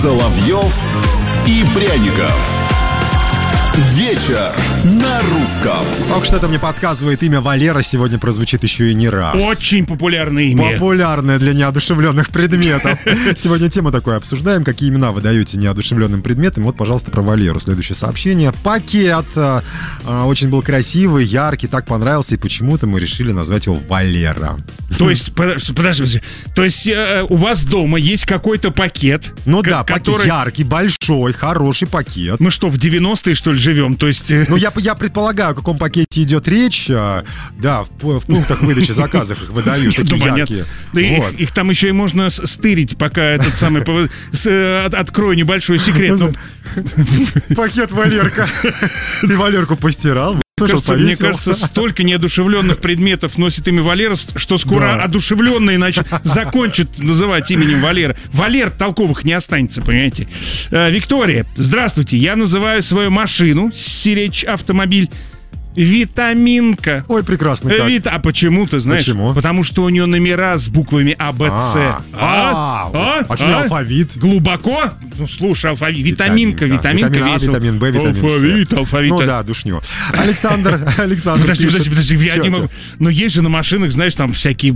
Соловьев и Пряников. Вечер на русском. Только что-то мне подсказывает, имя Валера сегодня прозвучит еще и не раз. Очень популярное имя. Популярное для неодушевленных предметов. Сегодня тему такую обсуждаем. Какие имена вы даете неодушевленным предметам? Вот, пожалуйста, про Валеру. Следующее сообщение. Пакет. Очень был красивый, яркий, так понравился. И почему-то мы решили назвать его Валера. То есть, подожди. То есть у вас дома есть какой-то пакет? Ну да, пакет яркий, большой, хороший пакет. Мы что, в 90-е, что ли, живем? То есть... Ну, я предполагаю, о каком пакете идет речь. Да, в пунктах выдачи заказов их выдают, такие яркие. Вот. Их там еще и можно стырить, пока этот самый... Открою небольшой секрет. Пакет Валерка. Ты Валерку постирал. Мне кажется, столько неодушевленных предметов носит имя Валера, что скоро одушевленные закончат называть именем Валера. Валер толковых не останется, понимаете? Виктория, здравствуйте. Я называю свою машину, сиречь автомобиль, Витаминка. Ой, прекрасно как. А почему, ты знаешь? Почему? Потому что у нее номера с буквами А, Б, С. А что алфавит? Глубоко? Ну, слушай, алфавит. Витаминка витамин А, весел. витамин Б, витамин С. Алфавит. Ну да, душню. Александр Подожди, пишет. я не могу. Но есть же на машинах, знаешь, там всякие